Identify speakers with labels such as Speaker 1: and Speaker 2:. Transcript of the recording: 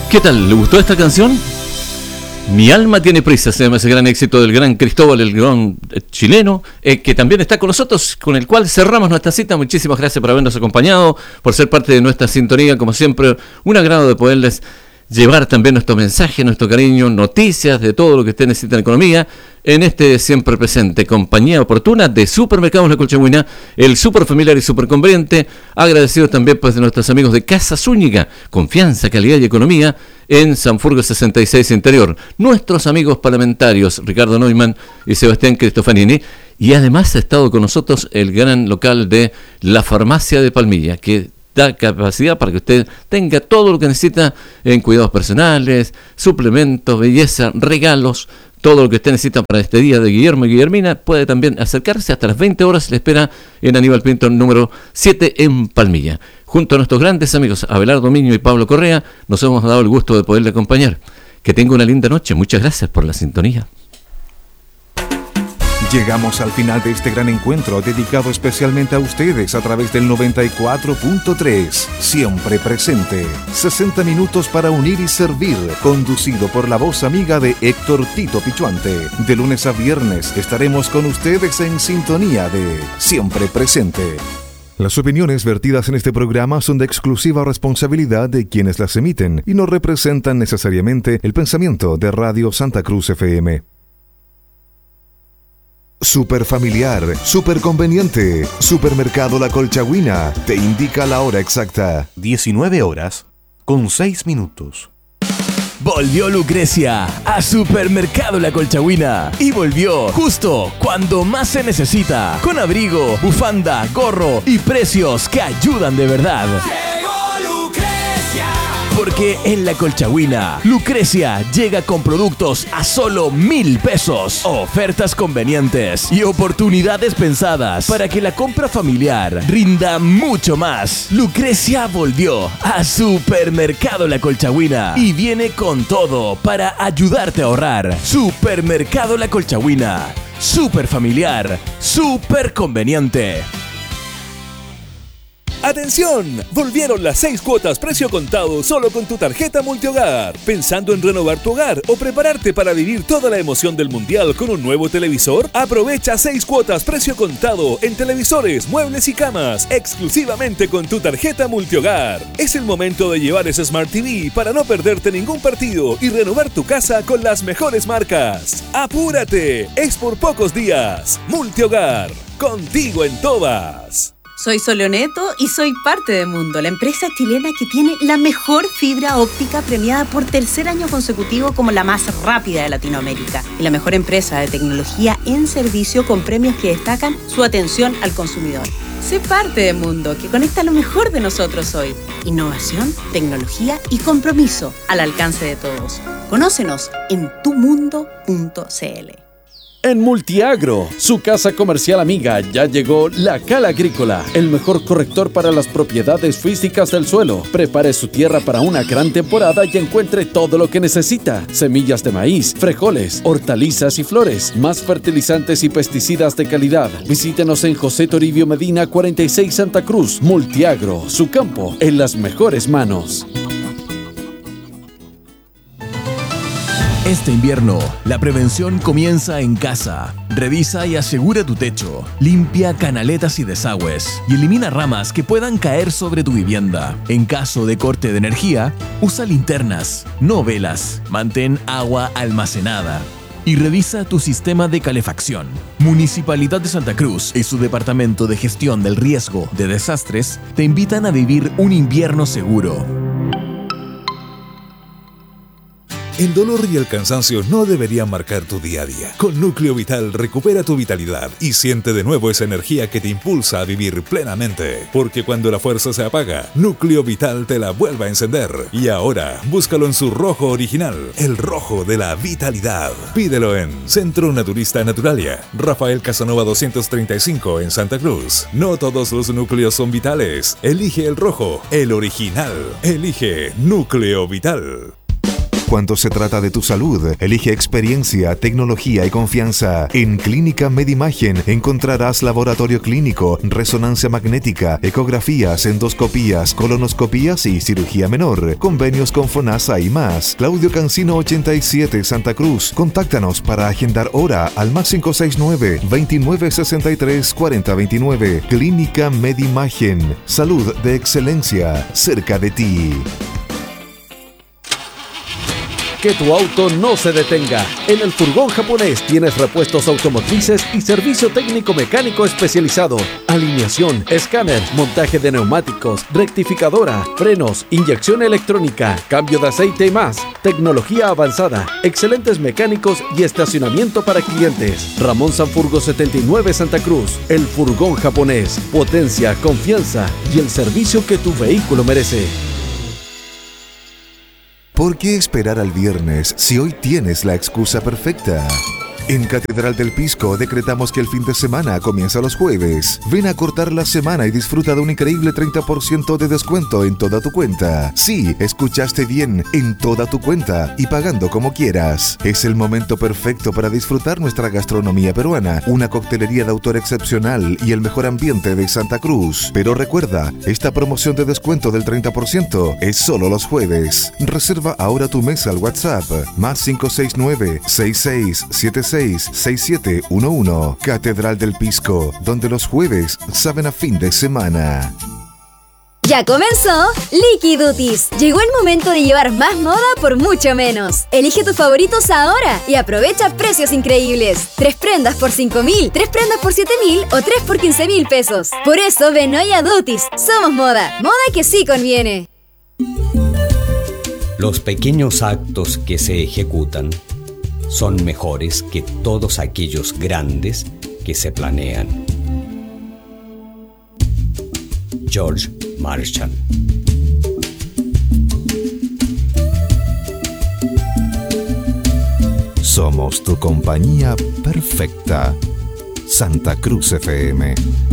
Speaker 1: ¿Qué tal? ¿Le gustó esta canción? Mi alma tiene prisa, se llama ese gran éxito del gran Cristóbal, el gran chileno, que también está con nosotros, con el cual cerramos nuestra cita. Muchísimas gracias por habernos acompañado, por ser parte de nuestra sintonía. Como siempre, un agrado de poderles llevar también nuestro mensaje, nuestro cariño, noticias de todo lo que usted necesita en economía, en este siempre presente, compañía oportuna de Supermercados La Colchagüina, el super familiar y super conveniente. Agradecidos también pues de nuestros amigos de Casa Zúñiga, confianza, calidad y economía en Sanfurgo 66 Interior. Nuestros amigos parlamentarios, Ricardo Neumann y Sebastián Cristofanini. Y además ha estado con nosotros el gran local de la Farmacia de Palmilla, que da capacidad para que usted tenga todo lo que necesita en cuidados personales, suplementos, belleza, regalos, todo lo que usted necesita para este día de Guillermo y Guillermina. Puede también acercarse hasta las 20 horas, le espera en Aníbal Pinto número 7 en Palmilla. Junto a nuestros grandes amigos Abelardo Miño y Pablo Correa, nos hemos dado el gusto de poderle acompañar. Que tenga una linda noche, muchas gracias por la sintonía.
Speaker 2: Llegamos al final de este gran encuentro dedicado especialmente a ustedes a través del 94.3. Siempre presente. 60 minutos para unir y servir. Conducido por la voz amiga de Héctor Tito Pichuante. De lunes a viernes estaremos con ustedes en sintonía de Siempre Presente. Las opiniones vertidas en este programa son de exclusiva responsabilidad de quienes las emiten y no representan necesariamente el pensamiento de Radio Santa Cruz FM. Super familiar, super conveniente. Supermercado La Colchagüina te indica la hora exacta.
Speaker 3: 19 horas con 6 minutos.
Speaker 4: Volvió Lucrecia a Supermercado La Colchagüina y volvió justo cuando más se necesita, con abrigo, bufanda, gorro y precios que ayudan de verdad. Porque en La Colchagüina, Lucrecia llega con productos a solo 1,000 pesos. Ofertas convenientes y oportunidades pensadas para que la compra familiar rinda mucho más. Lucrecia volvió a Supermercado La Colchagüina y viene con todo para ayudarte a ahorrar. Supermercado La Colchagüina. Súper familiar, súper conveniente.
Speaker 5: ¡Atención! Volvieron las 6 cuotas precio contado solo con tu tarjeta Multihogar. ¿Pensando en renovar tu hogar o prepararte para vivir toda la emoción del mundial con un nuevo televisor? Aprovecha 6 cuotas precio contado en televisores, muebles y camas, exclusivamente con tu tarjeta Multihogar. Es el momento de llevar ese Smart TV para no perderte ningún partido y renovar tu casa con las mejores marcas. ¡Apúrate! Es por pocos días. Multihogar, contigo en todas.
Speaker 6: Soy Soleoneto y soy parte de Mundo, la empresa chilena que tiene la mejor fibra óptica premiada por tercer año consecutivo como la más rápida de Latinoamérica y la mejor empresa de tecnología en servicio con premios que destacan su atención al consumidor. Sé parte de Mundo, que conecta lo mejor de nosotros hoy. Innovación, tecnología y compromiso al alcance de todos. Conócenos en tumundo.cl.
Speaker 7: En Multiagro, su casa comercial amiga, ya llegó La Cala Agrícola, el mejor corrector para las propiedades físicas del suelo. Prepare su tierra para una gran temporada y encuentre todo lo que necesita: semillas de maíz, frijoles, hortalizas y flores, más fertilizantes y pesticidas de calidad. Visítenos en José Toribio Medina 46 Santa Cruz. Multiagro, su campo en las mejores manos.
Speaker 4: Este invierno, la prevención comienza en casa. Revisa y asegura tu techo. Limpia canaletas y desagües y elimina ramas que puedan caer sobre tu vivienda. En caso de corte de energía, usa linternas, no velas. Mantén agua almacenada. Y revisa tu sistema de calefacción. Municipalidad de Santa Cruz y su Departamento de Gestión del Riesgo de Desastres te invitan a vivir un invierno seguro.
Speaker 2: El dolor y el cansancio no deberían marcar tu día a día. Con Núcleo Vital recupera tu vitalidad y siente de nuevo esa energía que te impulsa a vivir plenamente. Porque cuando la fuerza se apaga, Núcleo Vital te la vuelve a encender. Y ahora, búscalo en su rojo original, el rojo de la vitalidad. Pídelo en Centro Naturista Naturalia, Rafael Casanova 235 en Santa Cruz. No todos los núcleos son vitales. Elige el rojo, el original. Elige Núcleo Vital. Cuando se trata de tu salud, elige experiencia, tecnología y confianza. En Clínica Medimagen encontrarás laboratorio clínico, resonancia magnética, ecografías, endoscopías, colonoscopías y cirugía menor. Convenios con FONASA y más. Claudio Cancino 87, Santa Cruz. Contáctanos para agendar hora al más 569-2963-4029. Clínica Medimagen. Salud de excelencia cerca de ti.
Speaker 7: Que tu auto no se detenga. En el Furgón Japonés tienes repuestos automotrices y servicio técnico mecánico especializado. Alineación, escáner, montaje de neumáticos, rectificadora, frenos, inyección electrónica, cambio de aceite y más. Tecnología avanzada, excelentes mecánicos y estacionamiento para clientes. Ramón Sanfurgo 79 Santa Cruz. El Furgón Japonés. Potencia, confianza y el servicio que tu vehículo merece.
Speaker 2: ¿Por qué esperar al viernes si hoy tienes la excusa perfecta? En Catedral del Pisco decretamos que el fin de semana comienza los jueves. Ven a cortar la semana y disfruta de un increíble 30% de descuento en toda tu cuenta. Sí, escuchaste bien, en toda tu cuenta y pagando como quieras. Es el momento perfecto para disfrutar nuestra gastronomía peruana, una coctelería de autor excepcional y el mejor ambiente de Santa Cruz. Pero recuerda, esta promoción de descuento del 30% es solo los jueves. Reserva ahora tu mesa al WhatsApp más 569-6676-6711. Catedral del Pisco, donde los jueves saben a fin de semana.
Speaker 8: Ya comenzó Liquidutis. Llegó el momento de llevar más moda por mucho menos. Elige tus favoritos ahora y aprovecha precios increíbles. 3 prendas por 5.000, 3 prendas por 7.000 o 3 por 15.000 pesos. Por eso ven hoy a Dutis. Somos moda, moda que sí conviene.
Speaker 9: Los pequeños actos que se ejecutan son mejores que todos aquellos grandes que se planean. George Marshall.
Speaker 2: Somos tu compañía perfecta. Santa Cruz FM.